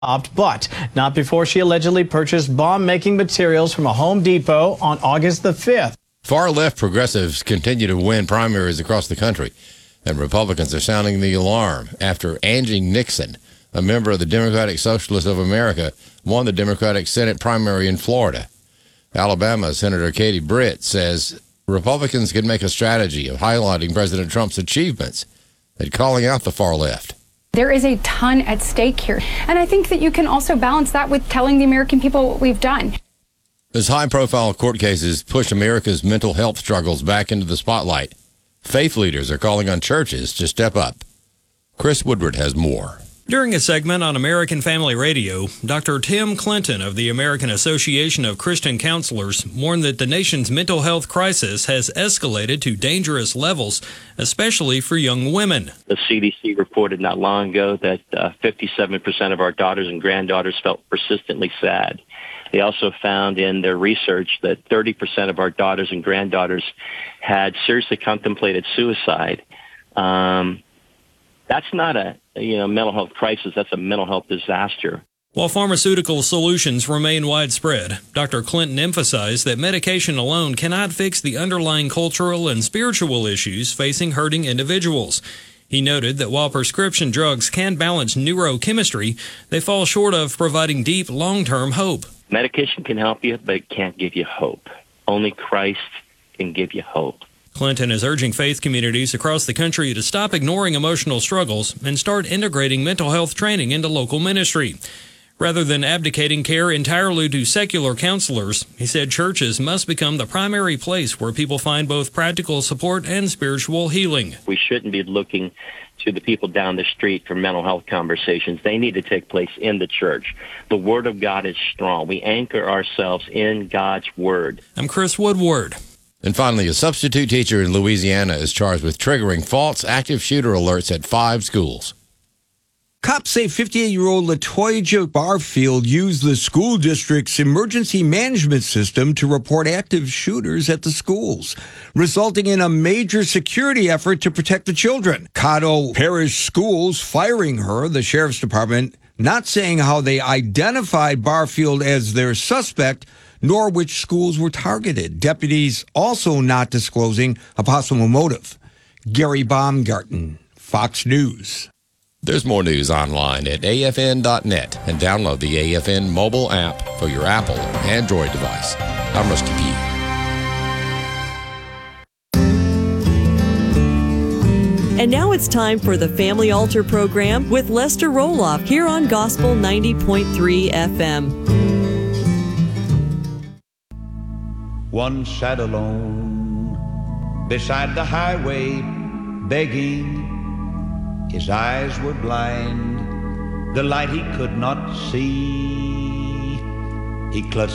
But not before she allegedly purchased bomb-making materials from a Home Depot on August the 5th. Far-left progressives continue to win primaries across the country, and Republicans are sounding the alarm after Angie Nixon, a member of the Democratic Socialists of America, won the Democratic Senate primary in Florida. Alabama Senator Katie Britt says Republicans can make a strategy of highlighting President Trump's achievements and calling out the far left. There is a ton at stake here, and I think that you can also balance that with telling the American people what we've done. As high-profile court cases push America's mental health struggles back into the spotlight, faith leaders are calling on churches to step up. Chris Woodward has more. During a segment on American Family Radio, Dr. Tim Clinton of the American Association of Christian Counselors warned that the nation's mental health crisis has escalated to dangerous levels, especially for young women. The CDC reported not long ago that 57% of our daughters and granddaughters felt persistently sad. They also found in their research that 30% of our daughters and granddaughters had seriously contemplated suicide. That's not a mental health crisis. That's a mental health disaster. While pharmaceutical solutions remain widespread, Dr. Clinton emphasized that medication alone cannot fix the underlying cultural and spiritual issues facing hurting individuals. He noted that while prescription drugs can balance neurochemistry, they fall short of providing deep, long-term hope. Medication can help you, but it can't give you hope. Only Christ can give you hope. Clinton is urging faith communities across the country to stop ignoring emotional struggles and start integrating mental health training into local ministry. Rather than abdicating care entirely to secular counselors, he said churches must become the primary place where people find both practical support and spiritual healing. We shouldn't be looking to the people down the street for mental health conversations. They need to take place in the church. The Word of God is strong. We anchor ourselves in God's Word. I'm Chris Woodward. And finally, a substitute teacher in Louisiana is charged with triggering false active shooter alerts at 5 schools. Cops say 58-year-old LaToya Barfield used the school district's emergency management system to report active shooters at the schools, resulting in a major security effort to protect the children. Caddo Parish Schools firing her, the sheriff's department, not saying how they identified Barfield as their suspect, nor which schools were targeted. Deputies also not disclosing a possible motive. Gary Baumgarten, Fox News. There's more news online at afn.net and download the AFN mobile app for your Apple or Android device. I'm Rusty Pugh. And now it's time for the Family Altar program with Lester Roloff here on Gospel 90.3 FM. One sat alone beside the highway, begging. His eyes were blind, the light he could not see. He clutched